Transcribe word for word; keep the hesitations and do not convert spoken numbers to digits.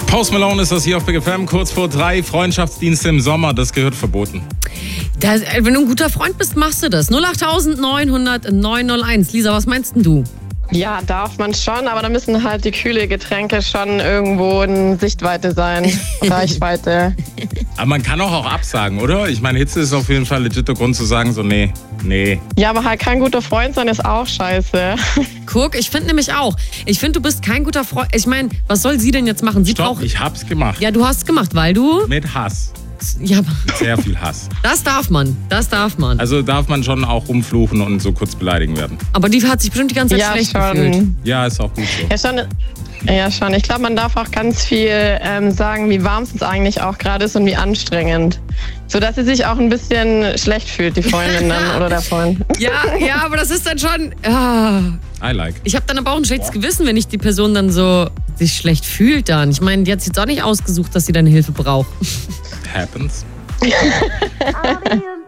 Post Malone ist das hier auf Big F M, kurz vor drei. Freundschaftsdienste im Sommer, das gehört verboten. Das, wenn du ein guter Freund bist, machst du das. null acht neun null null neun null eins. Lisa, was meinst denn du? Ja, darf man schon, aber da müssen halt die kühle Getränke schon irgendwo in Sichtweite sein, Reichweite. Aber man kann auch, auch absagen, oder? Ich meine, Hitze ist auf jeden Fall legiter Grund zu sagen, so nee, nee. Ja, aber halt kein guter Freund sein ist auch scheiße. Guck, ich finde nämlich auch. Ich finde, du bist kein guter Freund. Ich meine, was soll sie denn jetzt machen? Sie Stopp, braucht... ich hab's gemacht. Ja, du hast es gemacht, weil du... Mit Hass. Ja, aber Mit sehr viel Hass. das darf man. Das darf man. Also darf man schon auch rumfluchen und so kurz beleidigen werden. Aber die hat sich bestimmt die ganze Zeit Ja, schlecht schon. gefühlt. Ja, ist auch gut so. Ja, schon. Ja, schon. Ich glaube, man darf auch ganz viel ähm, sagen, wie warm es uns eigentlich auch gerade ist und wie anstrengend. So dass sie sich auch ein bisschen schlecht fühlt, die Freundin dann oder der Freund. Ja, ja, aber das ist dann schon... Ah. I like. Ich habe dann aber auch ein schlechtes Gewissen, wenn ich die Person dann so sich schlecht fühlt dann. Ich meine, die hat sich jetzt auch nicht ausgesucht, dass sie deine Hilfe braucht. Happens. I'll be a